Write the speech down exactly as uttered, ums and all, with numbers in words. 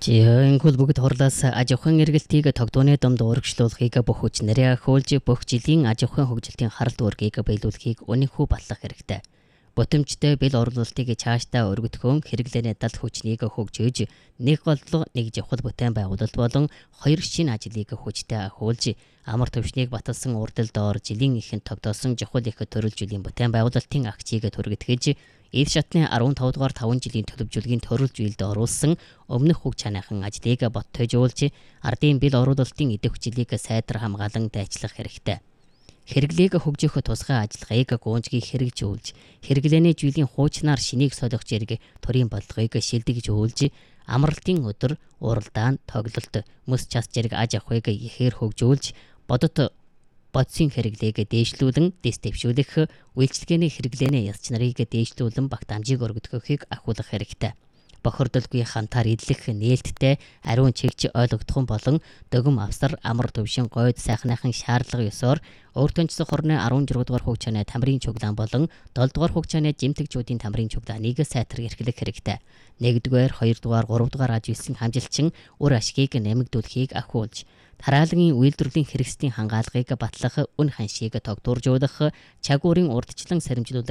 Жихэнгүүл бүгд хурлаас аж ахуйн эргэлтийг тогтооны домд урагшлуулахыг бүх хүчнэрээ ахиулж бүх жилийн аж ахуйн хөгжилтийн харалт үүргийг биелүүлэхийг үнэнхүү батлах хэрэгтэй. Бүтэмжтэй бэл орлуулалтыг цаашдаа өргөдгөн хэрэглээний дал хүчнийг хөгжиж, нэг голлого нэг жавхал бүтээн байгуулалт болон хоёр шинэ ажлыг хүчтэй ахиулж, амар төвшнийг баталсан урдал доор жилийн ихэнд тогтоосон жавхал их төрөлжүүлийн бүтээн байгуулалтын акцийг түргэтгэж, Эд шатны арван тавд дугаар таван жилийн төлөвжүүлгийн төрөлжүүлэлд оруулсан өмнөх хөг чанаахан ажлыг боттойжуулж, ардын бэл оруулалтын идэвхжлийг сайдар хамгаалан дайчлах хэрэгтэй. Хэрэглээг хөгжих тусгай ажиллагааг гуунжгийг хэрэгжүүлж, хэрэглээний жилийн хуучнаар шинийг солих зэрэг төрийн бодлогыг шилдэгж өгүүлж, амралтын өдөр уралдаан, тоглолт, мөс час зэрэг аж ахуйг ихээр хөгжүүлж, бодот бодисын хэрэглээг дээшлүүлэн дэс дэвшүүлэх, үйлчлэгээний хэрэглээний яс чанарыг дээшлүүлэн багтаамжийг өргөдгөхийг ахиулах хэрэгтэй. Бохирдолгүй хантаар идэлх нээлттэй, ариун чигч ойлгогдхон болон дөгөм авсар амар төвшин гойд сайхныхан шаардлага ёсоор өөртөнчсөн хорны арван журам дугаар хугацааны тамирын чуглаан болон долоо дугаар хугацааны жимтгчүүдийн тамирын чуглааныг сайтар эрхлэх хэрэгтэй. нэгдүгээр, хоёрдугаар, гуравдугаар аж үйлсийн хамжилчин үр ашгийг нэмэгдүүлэхийг ахиулж, тараалгын үйлдвэрлэлийн хэрэгслийн хангаалгыг батлах, үн ханшийг тогтворжуулах, чагуурын урдчлан саримжлуулах